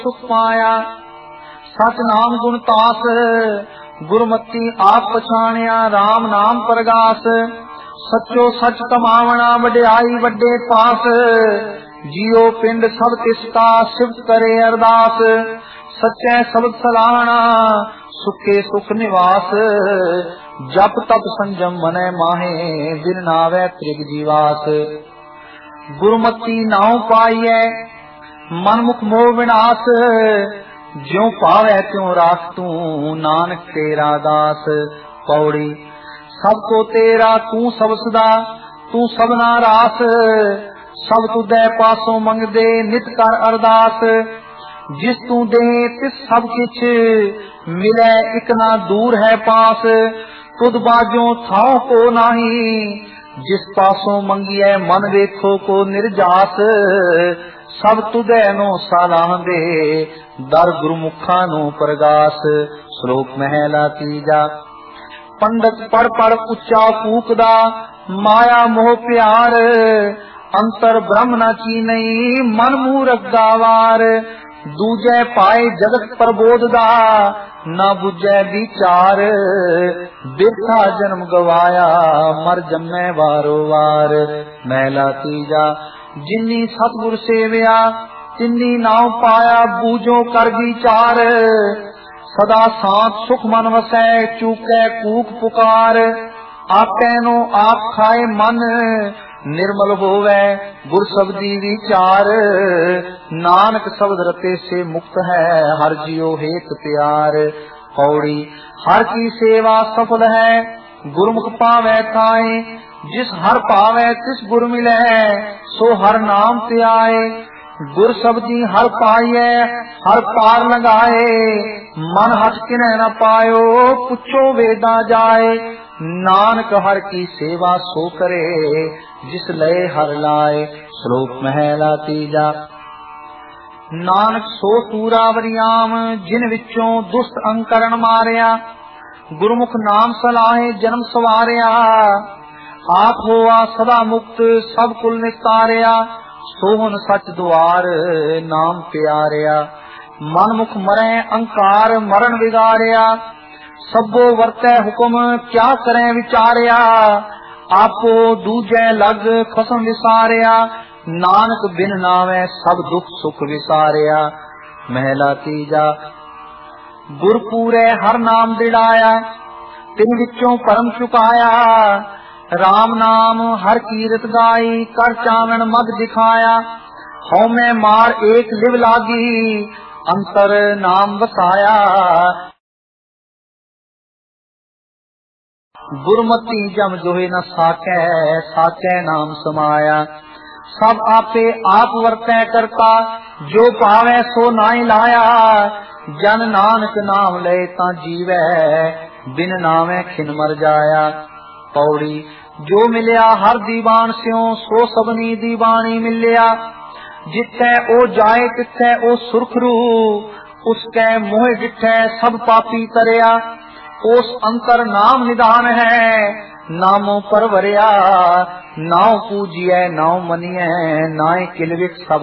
सुख पाया। सच नाम गुण तास गुरमति आप पछाणिया। राम नाम परगास सचो सच कमावना। वड्याई वड्डे पास जियो पिंड सब तिसका सिफत करे अरदास। सच्चे शब्द सलाहना सुखे सुख निवास। जप तप संजम मनै माहे बिन नावै त्रिग जीवास। गुरमति नाव पाइयै मन मुख मोह विनाश। ज्यों पावै त्यों राख तू नानक तेरा दास। पौड़ी सब को तेरा तू सब सदा तू सबना रास। सब तुदै पासों मंगदे नित कर अरदास। जिस तू दे तिस सब किछ मिलै इक ना दूर है पास। तुद बाजों थाओ को नाही जिस पासों मंगिए मन देखो को निर्जास। सब तुदै नो सालांदे दर गुरमुखा नो परगास। श्लोक महला तीजा। पंडित पढ़ पढ़ उच्चा फूकदा माया मोह प्यार। अंतर ब्रह्म न चीनई मन मूरख गावार। दूजे पाए जगत प्रबोधदा न बुझे विचार। बिरथा जन्म गवाया मर जम्मै वारो वार। महला तीजा। जिन्नी सतगुर सेविया तिन्नी नाव पाया बूझो कर विचार। सदा सांत सुख मन वसै चूकै कूक पुकार। आपै नो आप खाए मन निर्मल होवै गुर शब्दी विचार। नानक शब्द रते से मुक्त है हर जियो हेत प्यार। पौड़ी हर की सेवा सफल है गुरमुख पावै थाए। जिस हर पावै तिस गुर मिलै सो हर नाम ते आए। गुर शब्दी हर पाइए हर पार लगाए। मन हट किन्ह न पायो पुछो वेदा जाए। नानक हर की सेवा सो करे जिस लय हर लाए। श्लोक महला तीजा। नानक सो तूरा वरियाम जिन विचों दुष्ट अंकरण मारिया। गुरमुख नाम सलाहे जन्म सवारिया। आप होआ सदा मुक्त सब कुल निस्तारिया। सोहन सच द्वार नाम प्यारिया। मन मुख मरै अंकार मरण विगारिया। सबो वर्तै हुक्म क्या करें विचारिया। आपो दूजे लग खसम विसारिया। नानक बिन नावै सब दुख सुख विसारिया। महला तीजा। गुरपूरे हर नाम दिड़ाया तिन विचों परम चुकाया। राम नाम हर कीरत गाई कर चावन मद दिखाया। हौ में मार एक लिव लागी अंतर नाम बसाया। गुरमति जम जोहे न साकै साकै नाम समाया। सब आपे आप वर्तै करता जो पावै सो नाई लाया। जन नानक नाम ले ता जीवै बिन नामै खिन मर जाया। पौड़ी जो मिलिया हर दीवान स्यों सो सबनी दीवानी मिलिया। जिथै ओ जाए तिथै ओ सुरखरू उसकै मोह डिठै सब पापी तरिया। उस अंतर नाम निदान है नामों पर वरिया। नाव पूजिए नाव मनिए नाए किलविक सब